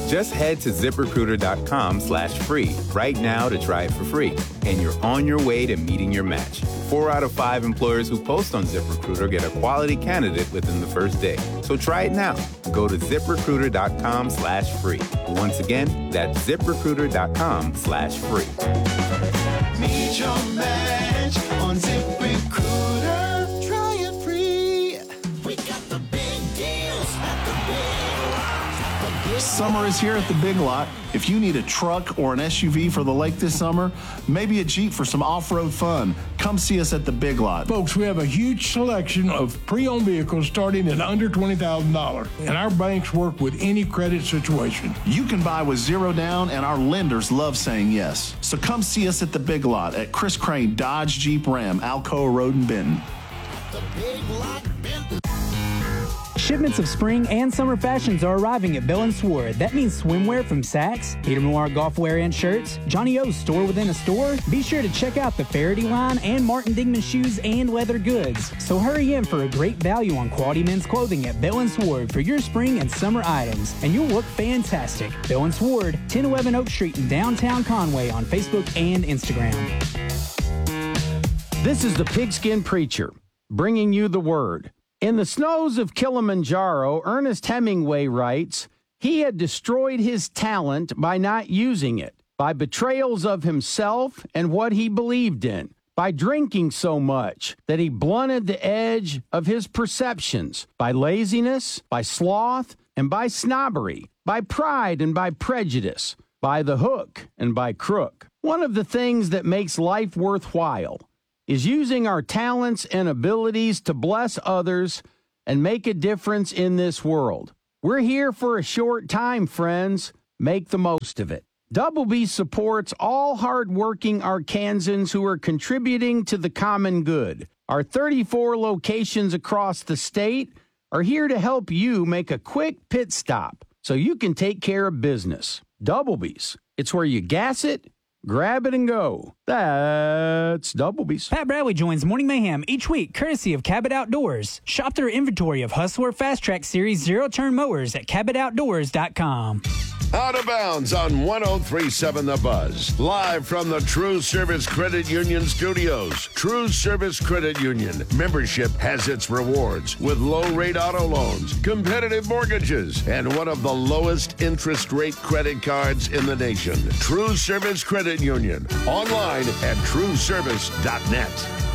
Just head to ZipRecruiter.com/free right now to try it for free. And you're on your way to meeting your match. 4 out of 5 employers who post on ZipRecruiter get a quality candidate within the first day. So try it now. Go to ZipRecruiter.com/free. Once again, that's ZipRecruiter.com/free. Meet your match on ZipRecruiter. Try it free. We got the big deals at the Big Lot. Summer is here at the Big Lot. If you need a truck or an SUV for the lake this summer, maybe a Jeep for some off-road fun, come see us at the Big Lot. Folks, we have a huge selection of pre-owned vehicles starting at under $20,000, and our banks work with any credit situation. You can buy with zero down, and our lenders love saying yes. So come see us at the Big Lot at Chris Crane Dodge Jeep Ram, Alcoa Road in Benton. The Big Lot Benton. Shipments of spring and summer fashions are arriving at Bell & Sword. That means swimwear from Saks, Peter Millar golfwear and shirts, Johnny O's store within a store. Be sure to check out the Faraday line and Martin Dingman shoes and leather goods. So hurry in for a great value on quality men's clothing at Bell & Sword for your spring and summer items, and you'll look fantastic. Bell & Sword, 1011 Oak Street in downtown Conway on Facebook and Instagram. This is the Pigskin Preacher, bringing you the word. In the snows of Kilimanjaro, Ernest Hemingway writes, he had destroyed his talent by not using it, by betrayals of himself and what he believed in, by drinking so much that he blunted the edge of his perceptions, by laziness, by sloth, and by snobbery, by pride and by prejudice, by the hook and by crook. One of the things that makes life worthwhile is using our talents and abilities to bless others and make a difference in this world. We're here for a short time, friends. Make the most of it. Double B supports all hardworking Arkansans who are contributing to the common good. Our 34 locations across the state are here to help you make a quick pit stop so you can take care of business. Double B's. It's where you gas it, grab it, and go. That's Double B's. Pat Bradley joins Morning Mayhem each week, courtesy of Cabot Outdoors. Shop their inventory of Hustler Fast Track Series zero-turn mowers at CabotOutdoors.com. Out of Bounds on 103.7 The Buzz. Live from the True Service Credit Union studios. True Service Credit Union. Membership has its rewards with low-rate auto loans, competitive mortgages, and one of the lowest interest rate credit cards in the nation. True Service Credit Union. Online at TrueService.net.